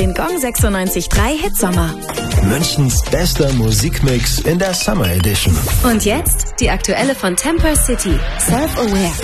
den Gong 96.3 Hitsommer. Münchens bester Musikmix in der Summer Edition. Und jetzt die aktuelle von Temper City, Self-Aware.